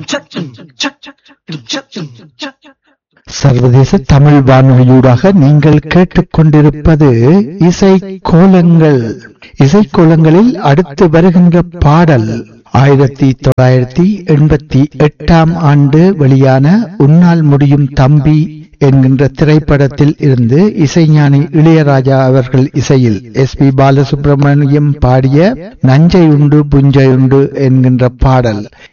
சர்வதேச தமிழ் வானொலியூடாக நீங்கள் கேட்டுக்கொண்டிருப்பது இசை கோலங்கள். இசை கோலங்களில் அடுத்து வருகின்ற பாடல் 1988 ஆண்டு வெளியான உன்னால் முடியும் தம்பி என்கின்ற திரைப்படத்தில் இருந்து இசைஞானி இளையராஜா அவர்கள் இசையில் SP பாலசுப்ரமணியம் பாடிய நஞ்சை உண்டு புஞ்சை உண்டு என்கின்ற பாடல்.